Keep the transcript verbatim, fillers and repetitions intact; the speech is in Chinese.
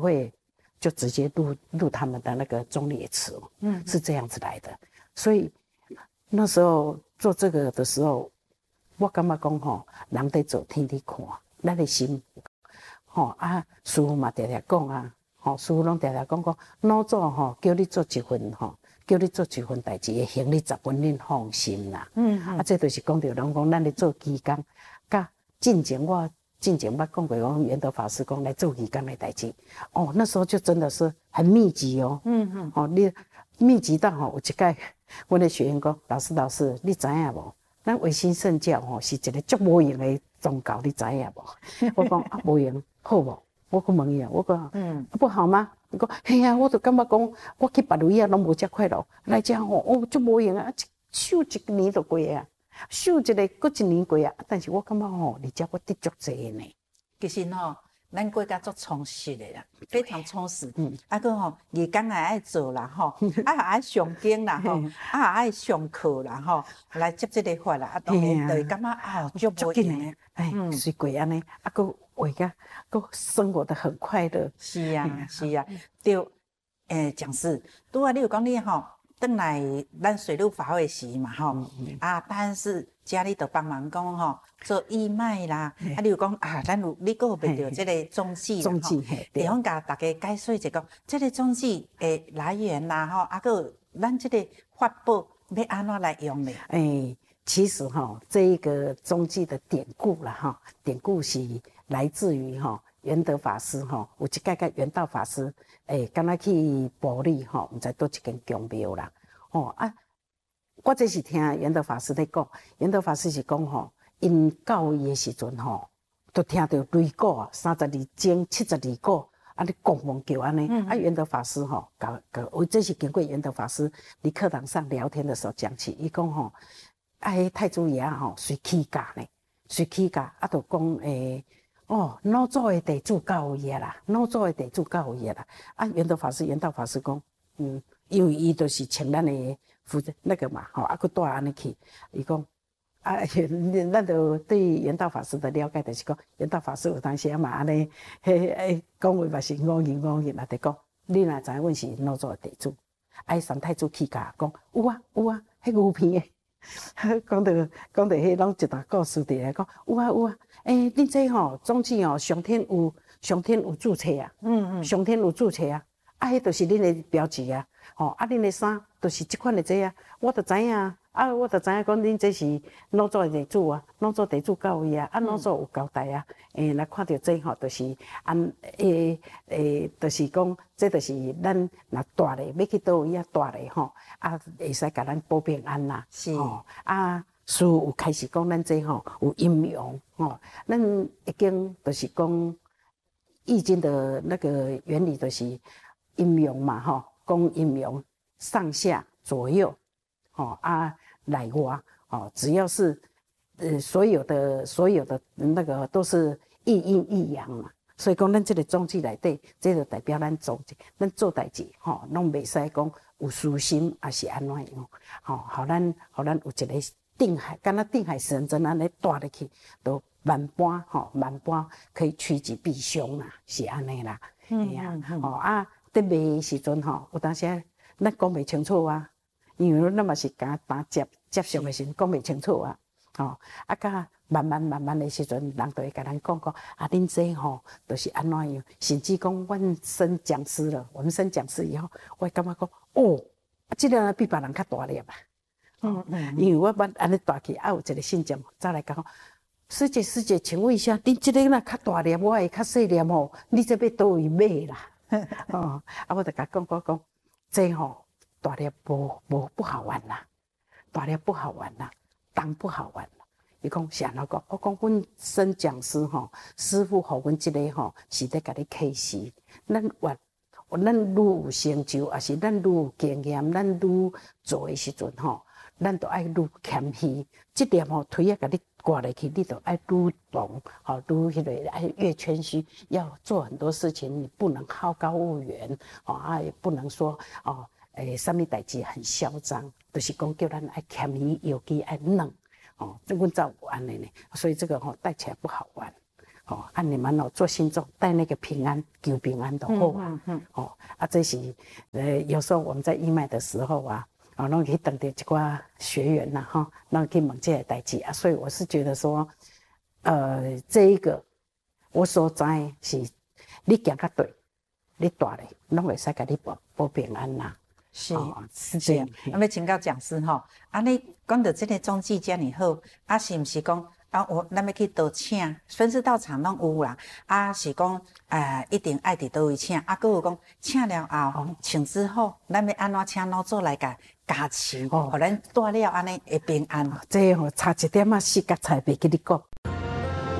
会就直接录录他们的那个忠烈祠，嗯，是这样子来的。所以那时候做这个的时候，我感觉讲吼，人在做天在看，咱的心，吼啊，师父嘛常常讲啊，吼师父拢常常讲讲，老早吼叫你做一份吼。叫你做一份代志，会行你十分，恁放心啦。嗯嗯。啊，这就是讲着，人讲咱咧做义工，甲进前我进前捌讲过，讲圆德法师讲来做义工的代志。哦，那时候就真的是很密集哦。嗯嗯。哦，你密集到吼，有一届，阮的学员讲，老师老师，你知影无？咱维新圣教吼是一个足无用的宗教，你知影无？我讲啊，无用，好无？我去问伊啊，我讲，嗯，不好吗？伊讲，嘿啊，我就感觉讲，我去别位啊，拢无遮快乐，来遮吼，哦，足无用啊，守一年就过啊，守一个，搁一年过啊。但是我感觉吼，而且我得足济呢。 其实吼，咱国家足充实的啦，非常充实。嗯，啊个吼，义工也爱做啦，吼，啊也爱上经啦，吼，啊也爱上课啦，吼，来接这个法啦，啊当然就会感觉啊，足无用的， 哎，随过安尼，啊个。我个个生活的很快乐。 是啊，是啊，对。诶，讲师，拄啊，你有讲你吼，转来咱水陆法会时嘛吼，啊，但是家里头帮忙讲吼，做义卖啦，啊，你有讲啊，咱有你个有袂着这个宗旨啦吼，地方甲大家解说一个，这个宗旨诶来源啦吼，啊个咱这个法宝要安怎来用呢？ 诶，其实哈，这一个宗旨的典故啦哈，典故是来自于哈。圆德法师吼，有一届个圆道法师，诶、欸，敢若去埔里吼，毋知倒一间宫庙啦，吼啊，我这是听圆德法师在讲，圆德法师是讲吼，因教伊的时阵吼，都听到擂鼓啊，三十二钟、七十二鼓，啊，你咣咣叫安尼，嗯、啊，圆德法师吼，搞搞，我这是经过圆德法师伫课堂上聊天的时候讲起，伊讲吼，啊，迄太祖爷吼，随起价呢，随起价，啊，就讲诶。哦，老祖的地主到位啊啦，老祖的地主到位啊啦。啊，圆德法师、圆道法师讲，嗯，因为伊就是请咱的负责那个嘛，吼、哦，啊，佮带安尼去，伊讲，啊，咱就对圆道法师的了解就是讲，圆道法师有当时啊嘛安尼，嘿，诶，讲话嘛是五言五言，啊，就讲，你若知影阮是老祖的地主，啊，三太子起价讲，有啊有啊，迄牛片的。讲到讲到迄拢一段故事伫来讲，有啊有啊，诶、欸，恁这吼总之吼上天有上天有注册啊，嗯嗯，上天有注册啊，啊，迄就是恁的标志啊，吼，啊，恁的衫就是即款的这啊，我都知影啊，啊，我都知影讲恁这是老祖的地主啊，老祖地主到位啊，啊，老祖有交代啊，诶、欸，来看到这吼，就是按诶诶，就是讲，这就是咱若大咧要去倒位啊，大咧吼，啊，会使甲咱保平安啦， 是吼，啊。师父有开始讲，咱这吼有阴阳吼，咱已经就是讲易经的那个原理，就是阴阳嘛吼，讲阴阳上下左右，吼啊内外吼，只要是呃所有的所有的那个都是一阴一阳嘛，所以讲咱这个宗旨内底，这就代表咱宗旨，咱做代志吼，拢袂使讲有私心，还是安怎样，吼，好咱好咱有一个。定海，敢若定海神针安尼带入去，都万般吼，万般可以趋吉避凶啦，是安尼啦。嗯嗯嗯。哦啊，伫卖的时阵吼，有当时咱讲袂清楚啊，因为咱嘛是敢打接接上的时阵讲袂清楚啊。吼，啊，甲慢慢慢慢的时阵，人就会甲咱讲讲，啊，恁这吼，就是安怎样，甚至讲阮升讲师了，我们升讲师以后，我会感觉讲，哦，啊，这个比别人较大粒啊。嗯嗯，因为我捌安尼大起，啊有一个信众再来讲，师姐师姐，请问一下，恁这个若较大粒，我会较细粒吼，你这要倒位买啦？哦，啊，我就甲讲讲讲，这吼大粒无无不好玩啦，大粒不好玩啦，当不好玩啦。伊讲是安怎讲？我讲阮升讲师吼，师父互阮即个吼是在甲你启示，咱越咱愈有成就，也是咱愈有经验，咱愈做的时阵吼。咱都爱愈谦虚，这点吼推啊，甲你挂落去，你都爱愈懂，吼愈迄个爱越谦虚。要做很多事情，你不能好高骛远，哦啊，也不能说哦，诶，什么代志很嚣张，就是讲叫咱爱谦虚，有机爱软，哦，这阮才有安尼呢。所以这个吼带起来不好玩， 哦，啊你们哦做信众带那个平安求平安的好啊，嗯嗯哦啊这是呃有时候我们在义卖的时候啊，哦，然后去等着一寡学员呐哈，然后去问这个代志啊，所以我是觉得说，呃这一个我所知是，你行较对，你大咧拢会使甲你保保平安啦。 是、 哦、是这样。 啊，要请教讲师吼，啊，你讲到这个宗旨遮尔好，啊，是毋是讲啊，我咱要去倒请，分式到场拢有啦，啊，是讲呃，一定爱伫倒位请，啊，佮有讲请了后，请之后，咱要安怎请老祖来甲加持，互咱带了安尼会平安。 这吼差一点啊，四角菜袂记你讲。